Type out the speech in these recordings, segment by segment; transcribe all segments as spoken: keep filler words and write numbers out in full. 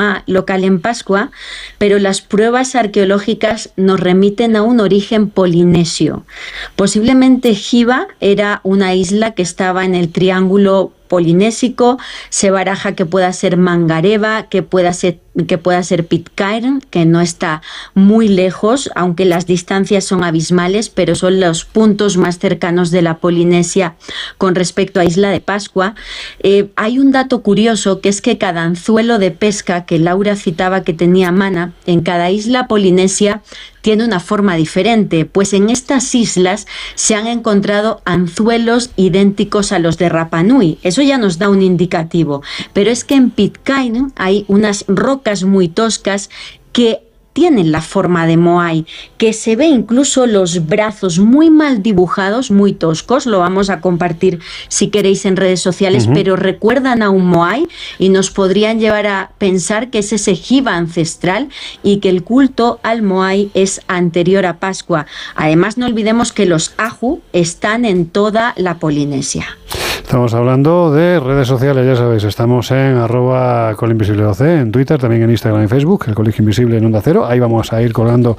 idioma local en Pascua, pero las pruebas arqueológicas nos remiten a un origen polinesio. Posiblemente Giva era una isla que estaba en el triángulo polinésico. Se baraja que pueda ser Mangareva, que pueda ser, que pueda ser Pitcairn, que no está muy lejos, aunque las distancias son abismales, pero son los puntos más cercanos de la Polinesia con respecto a Isla de Pascua. Eh, hay un dato curioso, que es que cada anzuelo de pesca que Laura citaba que tenía Mana, en cada isla polinesia tiene una forma diferente, pues en estas islas se han encontrado anzuelos idénticos a los de Rapa Nui. Eso ya nos da un indicativo, pero es que en Pitcairn hay unas rocas muy toscas que tienen la forma de moai, que se ve incluso los brazos muy mal dibujados, muy toscos. Lo vamos a compartir si queréis en redes sociales, uh-huh. pero recuerdan a un moai y nos podrían llevar a pensar que es ese Giva ancestral y que el culto al moai es anterior a Pascua. Además, no olvidemos que los Ajú están en toda la Polinesia. Estamos hablando de redes sociales, ya sabéis, estamos en arroba colinvisibleoc, en Twitter, también en Instagram y Facebook, el Colegio Invisible en Onda Cero. Ahí vamos a ir colgando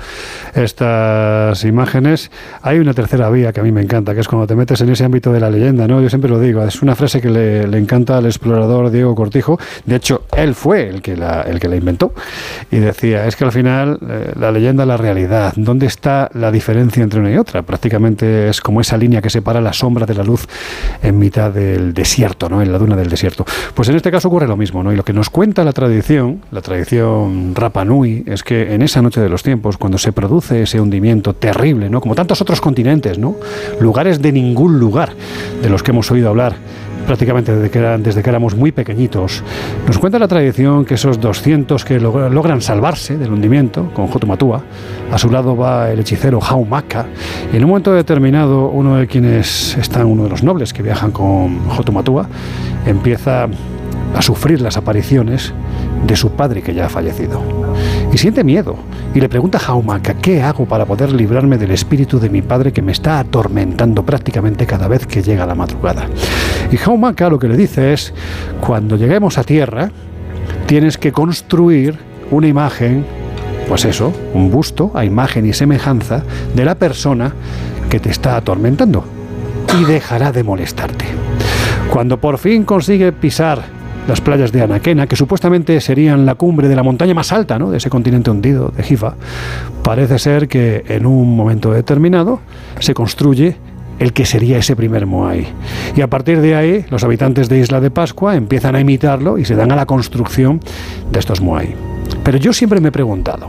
estas imágenes. Hay una tercera vía que a mí me encanta, que es cuando te metes en ese ámbito de la leyenda, ¿no? Yo siempre lo digo, es una frase que le, le encanta al explorador Diego Cortijo. De hecho, él fue el que la, el que la inventó. Y decía, es que al final eh, la leyenda es la realidad. ¿Dónde está la diferencia entre una y otra? Prácticamente es como esa línea que separa la sombra de la luz en mitad del desierto, ¿no? En la duna del desierto. Pues en este caso ocurre lo mismo, ¿no? Y lo que nos cuenta la tradición, la tradición Rapa Nui, es que en esa noche de los tiempos, cuando se produce ese hundimiento terrible, ¿no? Como tantos otros continentes, ¿no? Lugares de ningún lugar de los que hemos oído hablar prácticamente desde que, eran, desde que éramos muy pequeñitos. Nos cuenta la tradición que esos doscientos que log- logran salvarse del hundimiento con Hotumatua, a su lado va el hechicero Haumaka, y en un momento determinado uno de quienes están, uno de los nobles que viajan con Hotumatua, empieza a sufrir las apariciones de su padre que ya ha fallecido. Y siente miedo. Y le pregunta a Haumaka, ¿qué hago para poder librarme del espíritu de mi padre que me está atormentando prácticamente cada vez que llega la madrugada? Y Haumaka lo que le dice es, cuando lleguemos a tierra, tienes que construir una imagen, pues eso, un busto a imagen y semejanza de la persona que te está atormentando. Y dejará de molestarte. Cuando por fin consigue pisar las playas de Anaquena, que supuestamente serían la cumbre de la montaña más alta, ¿no?, de ese continente hundido, de Giva, parece ser que en un momento determinado se construye el que sería ese primer moai. Y a partir de ahí, los habitantes de Isla de Pascua empiezan a imitarlo y se dan a la construcción de estos moai. Pero yo siempre me he preguntado,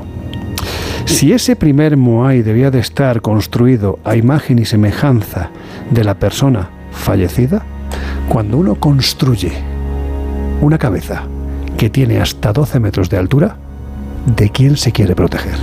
si ese primer moai debía de estar construido a imagen y semejanza de la persona fallecida, cuando uno construye una cabeza que tiene hasta doce metros de altura, ¿de quién se quiere proteger?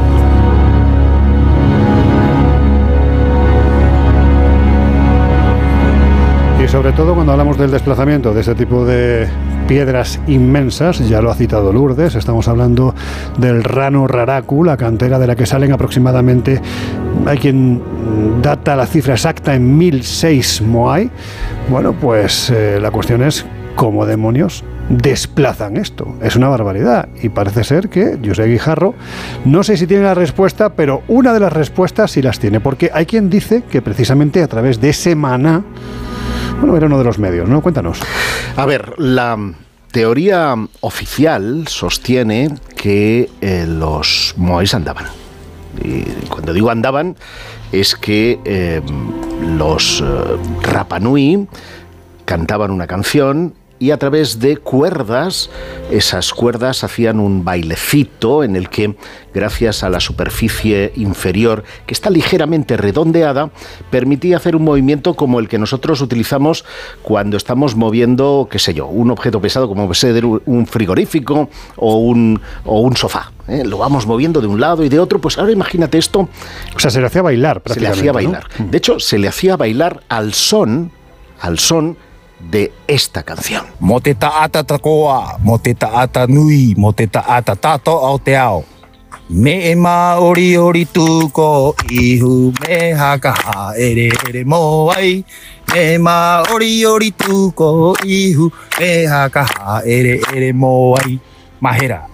Y sobre todo cuando hablamos del desplazamiento de este tipo de piedras inmensas, ya lo ha citado Lourdes, estamos hablando del Rano Raraku, la cantera de la que salen aproximadamente, hay quien data la cifra exacta en mil seis moai. Bueno, pues eh, la cuestión es ¿cómo demonios desplazan esto? Es una barbaridad. Y parece ser que José Guijarro, no sé si tiene la respuesta, pero una de las respuestas sí las tiene, porque hay quien dice que precisamente a través de ese maná, bueno, era uno de los medios, ¿no? Cuéntanos. A ver, la teoría oficial sostiene que eh, los moais andaban. Y cuando digo andaban, es que eh, los eh, Rapa Nui cantaban una canción y a través de cuerdas, esas cuerdas hacían un bailecito en el que, gracias a la superficie inferior, que está ligeramente redondeada, permitía hacer un movimiento como el que nosotros utilizamos cuando estamos moviendo, qué sé yo, un objeto pesado como puede ser un frigorífico o un, o un sofá. ¿eh? Lo vamos moviendo de un lado y de otro, pues ahora imagínate esto. O sea, se le hacía bailar prácticamente. Se le hacía bailar. ¿No? De hecho, se le hacía bailar al son, al son de esta canción. Moteta ata takoa, moteta ata nui, moteta ata tato ao te ao. Me ema ori ori tuko ihu me haka ere ere moai. Me ema ori ori tuko ihu me haka ere ere moai. Mahera.